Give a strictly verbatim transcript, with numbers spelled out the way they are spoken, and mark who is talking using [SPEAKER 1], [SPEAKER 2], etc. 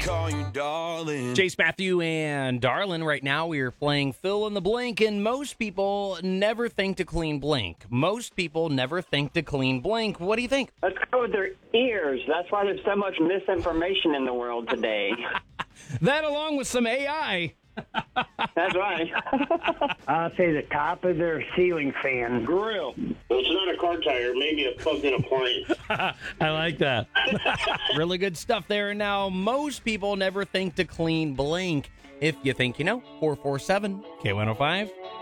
[SPEAKER 1] call you darling.
[SPEAKER 2] Chase Matthew and Darlin. Right now we are playing Fill in the Blank, and most people never think to clean blank. Most people never think to clean blank. What do you think?
[SPEAKER 3] Let's go with their ears. That's why there's so much misinformation in the world today.
[SPEAKER 2] That along with some A I.
[SPEAKER 3] That's right.
[SPEAKER 4] I'll say the top of their ceiling fan.
[SPEAKER 3] Grill.
[SPEAKER 5] Well, it's not a car tire, maybe a plugged-in appliance.
[SPEAKER 2] I like that. Really good stuff there. Now, most people never think to clean blank. If you think you know, four four seven K one oh five.